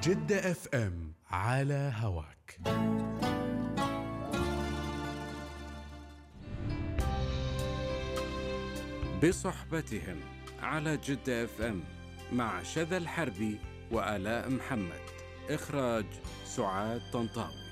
جدة اف ام على هواك. بصحبتهم على جدة اف ام مع شذى الحربي وآلاء محمد. إخراج سعاد طنطاوي.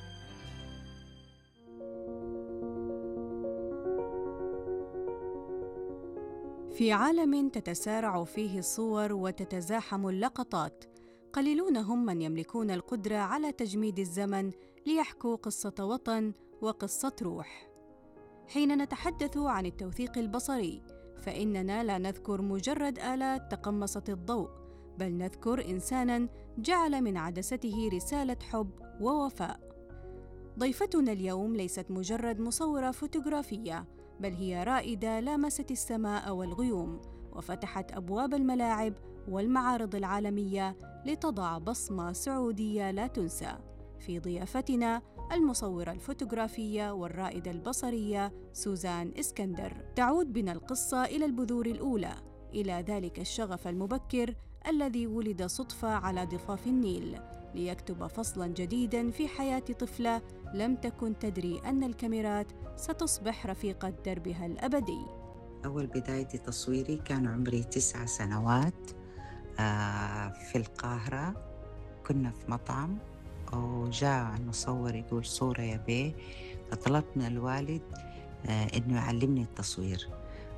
في عالم تتسارع فيه الصور وتتزاحم اللقطات، قليلون هم من يملكون القدرة على تجميد الزمن ليحكوا قصة وطن وقصة روح. حين نتحدث عن التوثيق البصري، فإننا لا نذكر مجرد آلات تقمصت الضوء، بل نذكر إنساناً جعل من عدسته رسالة حب ووفاء. ضيفتنا اليوم ليست مجرد مصورة فوتوغرافية، بل هي رائدة لامست السماء والغيوم، وفتحت أبواب الملاعب والمعارض العالمية لتضع بصمة سعودية لا تنسى. في ضيافتنا المصورة الفوتوغرافية والرائدة البصرية سوزان اسكندر. تعود بنا القصة إلى البذور الأولى، إلى ذلك الشغف المبكر الذي ولد صدفة على ضفاف النيل ليكتب فصلاً جديداً في حياة طفلة لم تكن تدري أن الكاميرات ستصبح رفيقة دربها الأبدي. أول بداية تصويري كان عمري 9 سنوات في القاهرة. كنا في مطعم وجاء المصور يقول صورة يا بيه، فطلبت من الوالد إنه يعلمني التصوير،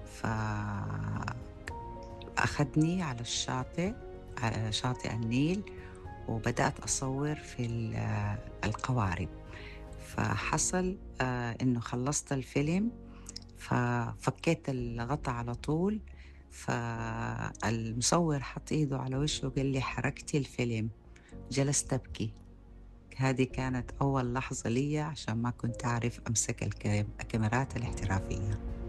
فأخذني على الشاطئ، على شاطئ النيل، وبدأت أصور في القوارب. فحصل إنه خلصت الفيلم، ففكيت الغطاء على طول، فالمصور حط إيده على وشه وقال لي حركتي الفيلم. جلست أبكي. هذه كانت أول لحظة لي عشان ما كنت أعرف أمسك الكاميرات الاحترافية.